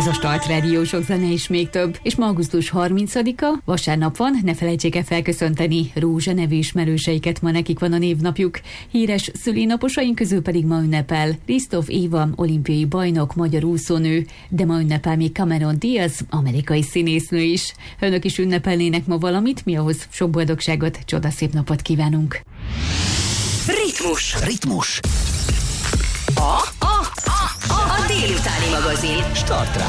Ez a Start Radio, sok zene és még több. És ma augusztus 30-a, vasárnap van, ne felejtsék el felköszönteni Rózsa nevű ismerőseiket, ma nekik van a névnapjuk. Híres szülinaposaink közül pedig ma ünnepel Risztov Éva, olimpiai bajnok, magyar úszónő, de ma ünnepel még Cameron Diaz, amerikai színésznő is. Önök is ünnepelnének ma valamit, mi ahhoz sok boldogságot, csodaszép napot kívánunk. Ritmus. A délutáni magazin. Start